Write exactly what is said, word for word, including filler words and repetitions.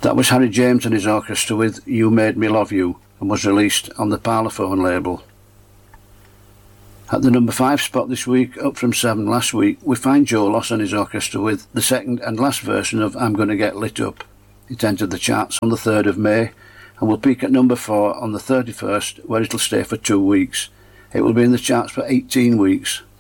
That was Harry James and his orchestra with You Made Me Love You, and was released on the Parlophone label. At the number five spot this week, up from seven last week, we find Joe Loss and his orchestra with the second and last version of I'm Gonna Get Lit Up. It entered the charts on the third of May, and will peak at number four on the thirty-first, where it'll stay for two weeks. It will be in the charts for eighteen weeks.